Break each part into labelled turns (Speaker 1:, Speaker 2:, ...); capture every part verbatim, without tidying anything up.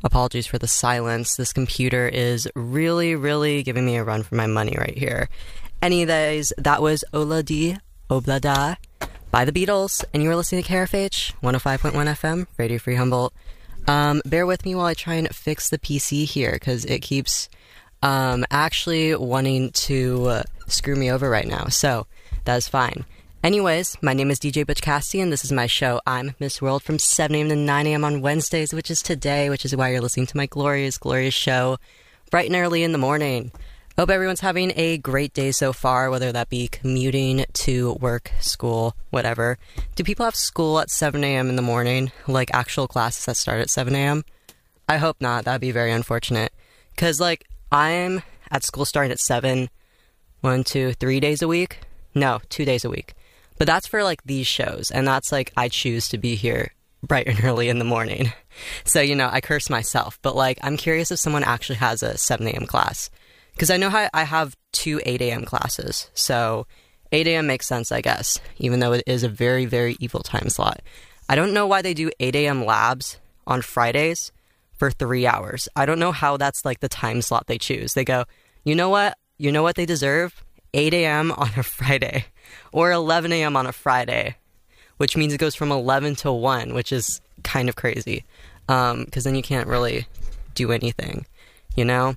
Speaker 1: Apologies for the silence. This computer is really, really giving me a run for my money right here. Anyways, that was Ola Di Oblada by the Beatles, and you were listening to K R F H one oh five point one F M, Radio Free Humboldt. Um, bear with me while I try and fix the P C here, because it keeps um, actually wanting to uh, screw me over right now, so that is fine. Anyways, my name is D J Butch Cassidy, and this is my show, I'm Miss World, from seven a.m. to nine a.m. on Wednesdays, which is today, which is why you're listening to my glorious, glorious show, bright and early in the morning. Hope everyone's having a great day so far, whether that be commuting to work, school, whatever. Do people have school at seven a.m. in the morning, like actual classes that start at seven a.m.? I hope not. That'd be very unfortunate. Because, like, I'm at school starting at seven, one, two, three days a week. No, two days a week. But that's for, like, these shows, and that's, like, I choose to be here bright and early in the morning. So, you know, I curse myself. But, like, I'm curious if someone actually has a seven a.m. class. Because I know how I have two eight a.m. classes. So, eight a.m. makes sense, I guess, even though it is a very, very evil time slot. I don't know why they do eight a.m. labs on Fridays for three hours. I don't know how that's, like, the time slot they choose. They go, you know what? You know what they deserve? eight a.m. on a Friday. Or eleven a.m. on a Friday, which means it goes from eleven to one, which is kind of crazy, um, because then you can't really do anything, you know,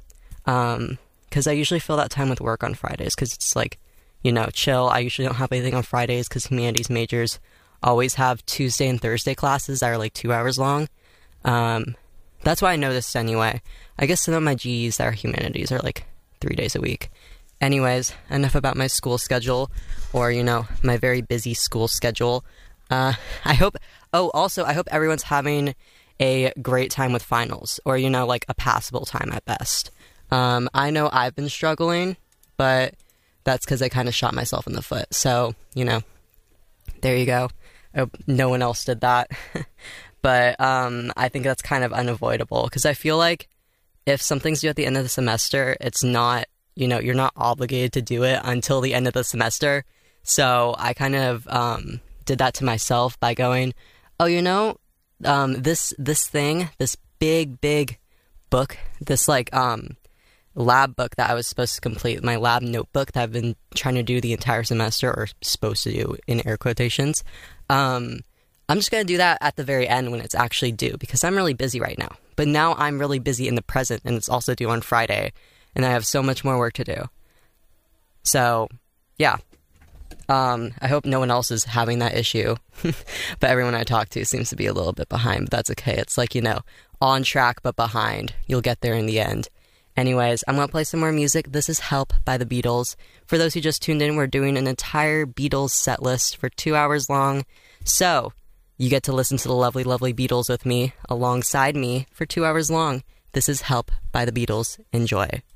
Speaker 1: um, because I usually fill that time with work on Fridays, because it's like, you know, chill. I usually don't have anything on Fridays, because humanities majors always have Tuesday and Thursday classes that are like two hours long. Um, that's why I know this anyway. I guess some of my G Es that are humanities are like three days a week. Anyways, enough about my school schedule, or, you know, my very busy school schedule. Uh, I hope, oh, also, I hope everyone's having a great time with finals, or, you know, like a passable time at best. Um, I know I've been struggling, but that's because I kind of shot myself in the foot. So, you know, there you go. I hope no one else did that. But um, I think that's kind of unavoidable, because I feel like if something's due at the end of the semester, it's not, you know, you're not obligated to do it until the end of the semester. So I kind of um, did that to myself by going, oh, you know, um, this this thing, this big, big book, this like um, lab book that I was supposed to complete, my lab notebook that I've been trying to do the entire semester, or supposed to do in air quotations. Um, I'm just going to do that at the very end when it's actually due, because I'm really busy right now. But now I'm really busy in the present, and it's also due on Friday. And I have so much more work to do. So, yeah. Um, I hope no one else is having that issue. But everyone I talk to seems to be a little bit behind. But that's okay. It's like, you know, on track but behind. You'll get there in the end. Anyways, I'm going to play some more music. This is Help by the Beatles. For those who just tuned in, we're doing an entire Beatles set list for two hours long. So, you get to listen to the lovely, lovely Beatles with me, alongside me, for two hours long. This is Help by the Beatles. Enjoy.